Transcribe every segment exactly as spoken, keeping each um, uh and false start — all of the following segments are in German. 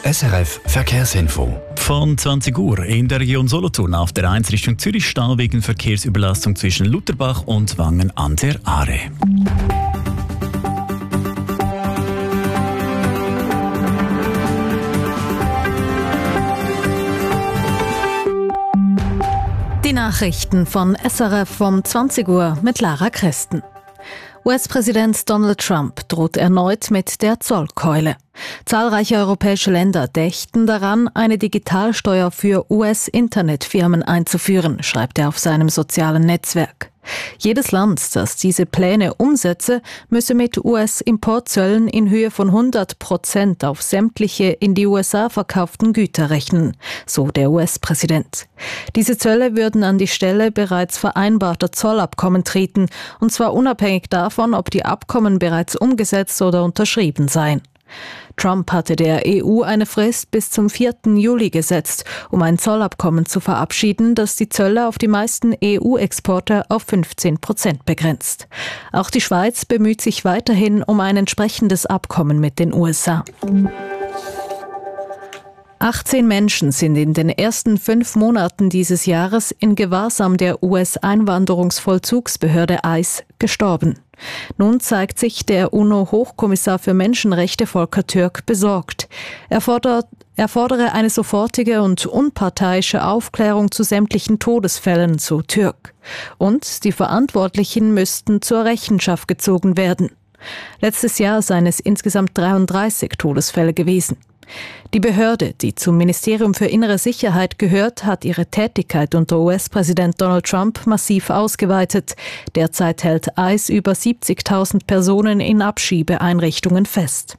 S R F Verkehrsinfo. Von zwanzig Uhr in der Region Solothurn auf der eins Richtung Zürich Stau wegen Verkehrsüberlastung zwischen Lutherbach und Wangen an der Aare. Die Nachrichten von S R F um zwanzig Uhr mit Lara Kresten. U S-Präsident Donald Trump droht erneut mit der Zollkeule. Zahlreiche europäische Länder dächten daran, eine Digitalsteuer für U S-Internetfirmen einzuführen, schreibt er auf seinem sozialen Netzwerk. Jedes Land, das diese Pläne umsetze, müsse mit U S-Importzöllen in Höhe von hundert Prozent auf sämtliche in die U S A verkauften Güter rechnen, so der U S-Präsident. Diese Zölle würden an die Stelle bereits vereinbarter Zollabkommen treten, und zwar unabhängig davon, ob die Abkommen bereits umgesetzt oder unterschrieben seien. Trump hatte der E U eine Frist bis zum vierten Juli gesetzt, um ein Zollabkommen zu verabschieden, das die Zölle auf die meisten E U-Exporte auf fünfzehn Prozent begrenzt. Auch die Schweiz bemüht sich weiterhin um ein entsprechendes Abkommen mit den U S A. achtzehn Menschen sind in den ersten fünf Monaten dieses Jahres in Gewahrsam der U S-Einwanderungsvollzugsbehörde I C E gestorben. Nun zeigt sich der UNO-Hochkommissar für Menschenrechte Volker Türk besorgt. Er fordert, er fordere eine sofortige und unparteiische Aufklärung zu sämtlichen Todesfällen, so Türk. Und die Verantwortlichen müssten zur Rechenschaft gezogen werden. Letztes Jahr seien es insgesamt dreiunddreißig Todesfälle gewesen. Die Behörde, die zum Ministerium für innere Sicherheit gehört, hat ihre Tätigkeit unter U S-Präsident Donald Trump massiv ausgeweitet. Derzeit hält I C E über siebzigtausend Personen in Abschiebeeinrichtungen fest.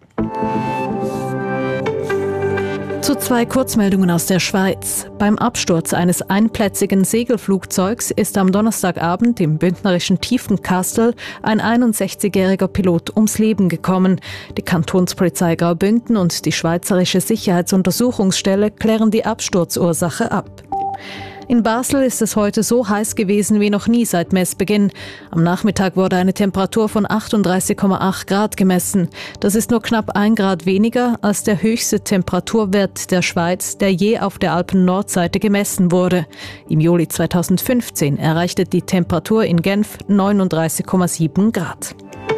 Zu zwei Kurzmeldungen aus der Schweiz. Beim Absturz eines einplätzigen Segelflugzeugs ist am Donnerstagabend im bündnerischen Tiefenkastel ein einundsechzigjähriger Pilot ums Leben gekommen. Die Kantonspolizei Graubünden und die Schweizerische Sicherheitsuntersuchungsstelle klären die Absturzursache ab. In Basel ist es heute so heiß gewesen wie noch nie seit Messbeginn. Am Nachmittag wurde eine Temperatur von achtunddreißig Komma acht Grad gemessen. Das ist nur knapp ein Grad weniger als der höchste Temperaturwert der Schweiz, der je auf der Alpen-Nordseite gemessen wurde. Im Juli zweitausendfünfzehn erreichte die Temperatur in Genf neununddreißig Komma sieben Grad.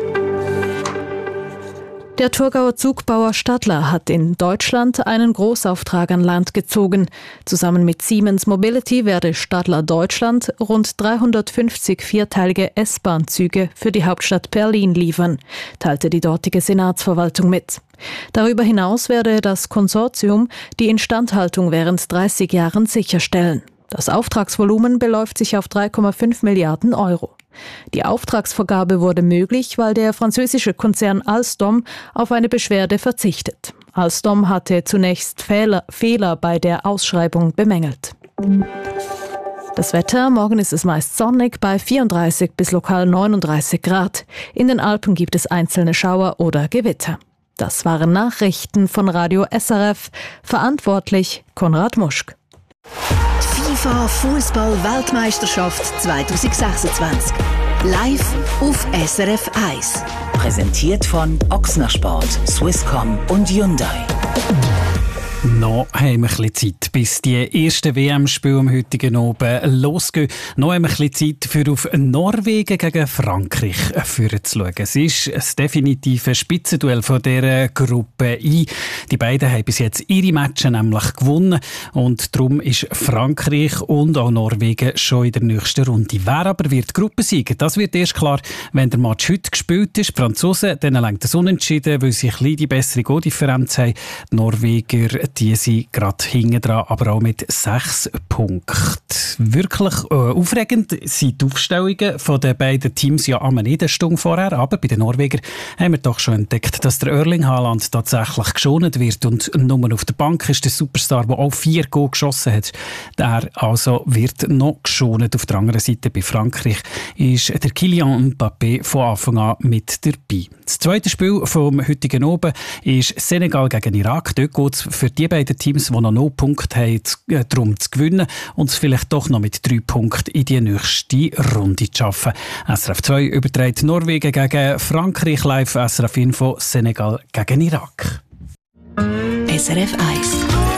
Der Thurgauer Zugbauer Stadler hat in Deutschland einen Großauftrag an Land gezogen. Zusammen mit Siemens Mobility werde Stadler Deutschland rund dreihundertfünfzig vierteilige S-Bahn-Züge für die Hauptstadt Berlin liefern, teilte die dortige Senatsverwaltung mit. Darüber hinaus werde das Konsortium die Instandhaltung während dreißig Jahren sicherstellen. Das Auftragsvolumen beläuft sich auf drei Komma fünf Milliarden Euro. Die Auftragsvergabe wurde möglich, weil der französische Konzern Alstom auf eine Beschwerde verzichtet. Alstom hatte zunächst Fehler, Fehler bei der Ausschreibung bemängelt. Das Wetter: Morgen ist es meist sonnig bei vierunddreißig bis lokal neununddreißig Grad. In den Alpen gibt es einzelne Schauer oder Gewitter. Das waren Nachrichten von Radio S R F. Verantwortlich Konrad Muschk. FIFA Fußball-Weltmeisterschaft zweitausendsechsundzwanzig. Live auf S R F eins. Präsentiert von Ochsner Sport, Swisscom und Hyundai. Noch haben wir ein bisschen Zeit, bis die ersten W M-Spiele am heutigen Abend losgehen. Noch haben wir ein bisschen Zeit, für auf Norwegen gegen Frankreich zu schauen. Es ist das definitive Spitzenduell von dieser Gruppe I. Die beiden haben bis jetzt ihre Matches nämlich gewonnen. Und darum ist Frankreich und auch Norwegen schon in der nächsten Runde. Wer aber wird Gruppensieger? Das wird erst klar, wenn der Match heute gespielt ist. Die Franzosen, denen lenkt das Unentschieden, weil sie ein bisschen die bessere Goal-Differenz haben. Die Norweger, die sind gerade hinten dran, aber auch mit sechs Punkten. Wirklich äh, aufregend sind die Aufstellungen von den beiden Teams ja am nicht eine Stunde vorher, aber bei den Norwegern haben wir doch schon entdeckt, dass der Erling Haaland tatsächlich geschont wird und nur auf der Bank ist der Superstar, der auch vier Goal geschossen hat. Der also wird noch geschont. Auf der anderen Seite bei Frankreich ist der Kylian Mbappé von Anfang an mit dabei. Das zweite Spiel vom heutigen Abend ist Senegal gegen Irak. Dort geht es für die beiden Teams, die noch null Punkte haben, darum zu gewinnen und es vielleicht doch noch mit drei Punkten in die nächste Runde zu schaffen. S R F zwei überträgt Norwegen gegen Frankreich, live S R F Info Senegal gegen Irak. S R F eins.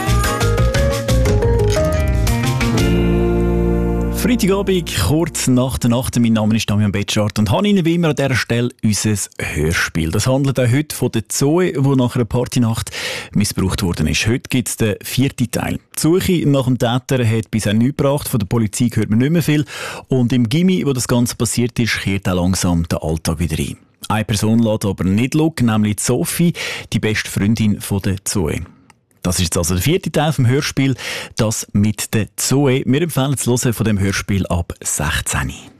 Freitagabend, kurz nach der Nacht. Mein Name ist Damian Betschart und habe Ihnen wie immer an dieser Stelle unser Hörspiel. Das handelt auch heute von der Zoe, die nach einer Partynacht missbraucht worden ist. Heute gibt es den vierten Teil. Die Suche nach dem Täter hat bisher nichts gebracht. Von der Polizei hört man nicht mehr viel. Und im Gimmi, wo das Ganze passiert ist, kehrt auch langsam der Alltag wieder rein. Eine Person lässt aber nicht schauen, nämlich Sophie, die beste Freundin von der Zoe. Das ist jetzt also der vierte Teil vom Hörspiel, das mit der Zoe. Wir empfehlen das Hören von dem Hörspiel ab sechzehn.